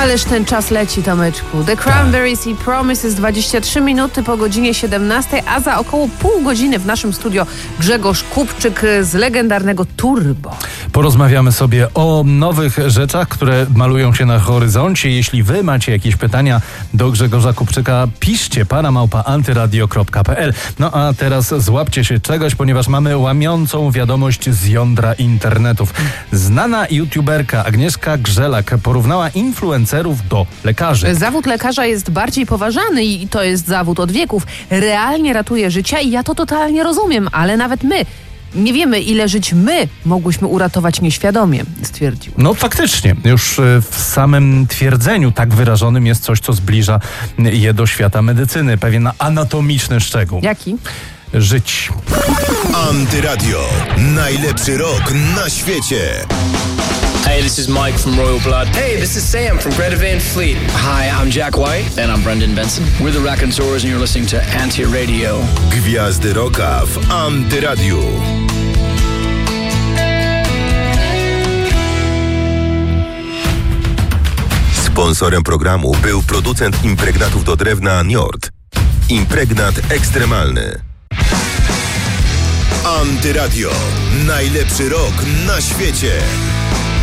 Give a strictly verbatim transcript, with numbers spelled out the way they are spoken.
Ależ ten czas leci, Tomeczku. The Cranberries i Promises, dwadzieścia trzy minuty po godzinie siedemnastej, a za około pół godziny w naszym studio Grzegorz Kupczyk z legendarnego Turbo. Porozmawiamy sobie o nowych rzeczach, które malują się na horyzoncie. Jeśli wy macie jakieś pytania do Grzegorza Kupczyka, piszcie paramałpa antyradio kropka pe el. No a teraz złapcie się czegoś, ponieważ mamy łamiącą wiadomość z jądra internetów. Znana youtuberka Agnieszka Grzelak porównała influencerów do lekarzy. Zawód lekarza jest bardziej poważany i to jest zawód od wieków. Realnie ratuje życia i ja to totalnie rozumiem, ale nawet my nie wiemy, ile żyć my mogłyśmy uratować nieświadomie, stwierdził. No faktycznie, już w samym twierdzeniu tak wyrażonym jest coś, co zbliża je do świata medycyny. Pewien anatomiczny szczegół. Jaki? Żyć. Antyradio. Najlepszy rok na świecie. Hey, this is Mike from Royal Blood. Hey, this is Sam from Greta Van Fleet. Hi, I'm Jack White. And I'm Brendan Benson. We're the Raconteurs and you're listening to Anti-Radio. Gwiazdy rocka w Antyradiu. Sponsorem programu był producent impregnatów do drewna Njord. Impregnat ekstremalny. Antyradio. Najlepszy rok na świecie.